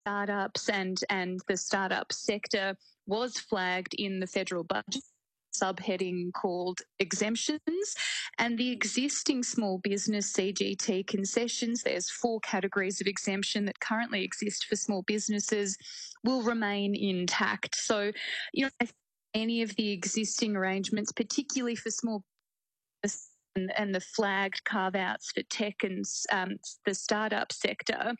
startups and the startup sector was flagged in the federal budget subheading called exemptions, and the existing small business CGT concessions, there's 4 categories of exemption that currently exist for small businesses, will remain intact. So, any of the existing arrangements, particularly for small business and the flagged carve-outs for tech and the startup sector,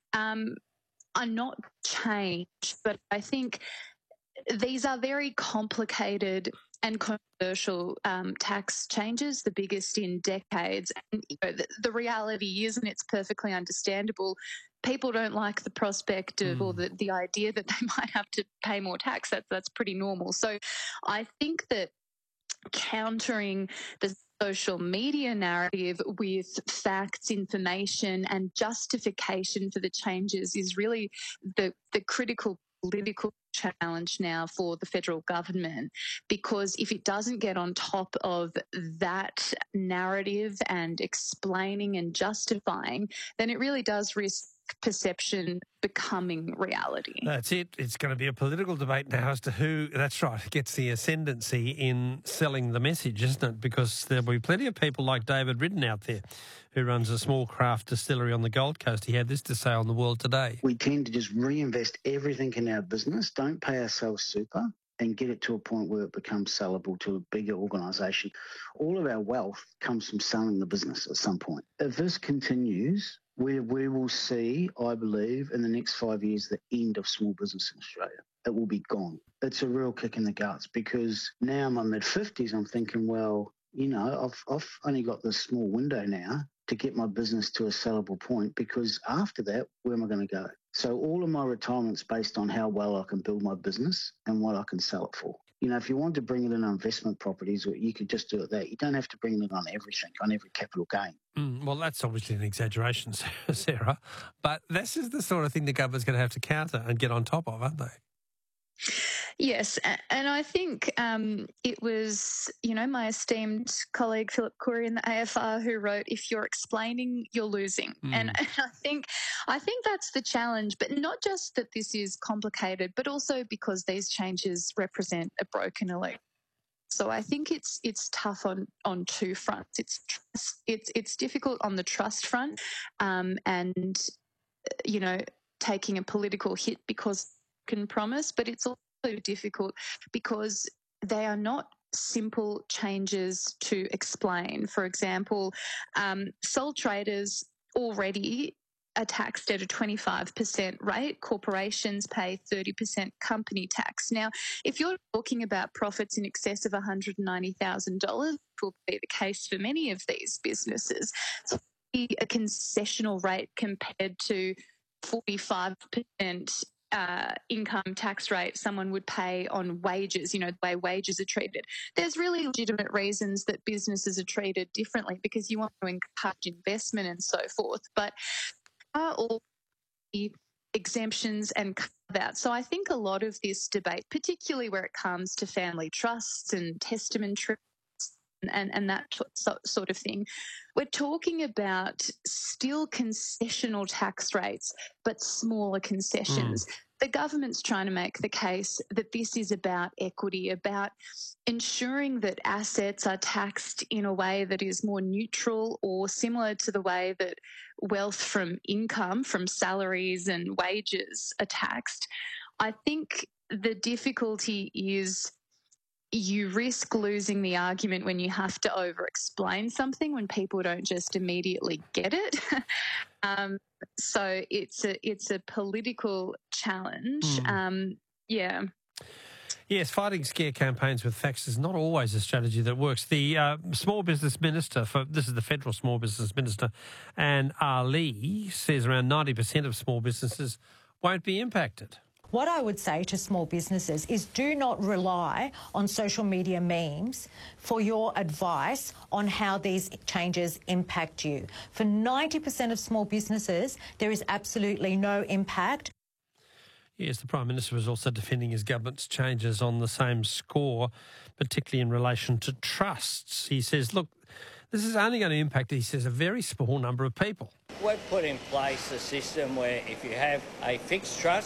are not changed, but I think these are very complicated and controversial tax changes, the biggest in decades. And the reality is, and it's perfectly understandable, people don't like the prospect of or the idea that they might have to pay more tax. That's pretty normal. So I think that countering the social media narrative with facts, information, and justification for the changes is really the critical political challenge now for the federal government, because if it doesn't get on top of that narrative and explaining and justifying, then it really does risk perception becoming reality. That's it. It's going to be a political debate now as to who, that's right, gets the ascendancy in selling the message, isn't it? Because there'll be plenty of people like David Ridden out there who runs a small craft distillery on the Gold Coast. He had this to say on The World Today. We tend to just reinvest everything in our business, don't pay ourselves super, and get it to a point where it becomes sellable to a bigger organisation. All of our wealth comes from selling the business at some point. If this continues, we will see, I believe, in the next 5 years, the end of small business in Australia. It will be gone. It's a real kick in the guts, because now in my mid-50s, I'm thinking, well, I've only got this small window now to get my business to a sellable point, because after that, where am I going to go? So all of my retirement's based on how well I can build my business and what I can sell it for. If you want to bring it in on investment properties, or you could just do it there. You don't have to bring it on everything, on every capital gain. Well, that's obviously an exaggeration, Sarah, but this is the sort of thing the government's going to have to counter and get on top of, aren't they? Yes, and I think it was, my esteemed colleague Philip Khoury in the AFR who wrote, "If you're explaining, you're losing." And I think that's the challenge, but not just that this is complicated, but also because these changes represent a broken election. So I think it's tough on 2 fronts. It's difficult on the trust front, and taking a political hit because can promise, but it's also difficult because they are not simple changes to explain. For example, sole traders already are taxed at a 25% rate. Corporations pay 30% company tax. Now, if you're talking about profits in excess of $190,000, which will be the case for many of these businesses, so a concessional rate compared to 45% income tax rate someone would pay on wages, the way wages are treated. There's really legitimate reasons that businesses are treated differently because you want to encourage investment and so forth. But are all the exemptions and carve-outs. So I think a lot of this debate, particularly where it comes to family trusts and testament trusts and that sort of thing, we're talking about still concessional tax rates, but smaller concessions. The government's trying to make the case that this is about equity, about ensuring that assets are taxed in a way that is more neutral or similar to the way that wealth from income, from salaries and wages are taxed. I think the difficulty is you risk losing the argument when you have to over-explain something, when people don't just immediately get it. So it's a political challenge. Yes, fighting scare campaigns with facts is not always a strategy that works. The small business minister, this is the federal small business minister, Anne Ali, says around 90% of small businesses won't be impacted. What I would say to small businesses is do not rely on social media memes for your advice on how these changes impact you. For 90% of small businesses, there is absolutely no impact. Yes, the Prime Minister was also defending his government's changes on the same score, particularly in relation to trusts. He says, look, this is only going to impact, he says, a very small number of people. we've put in place a system where if you have a fixed trust,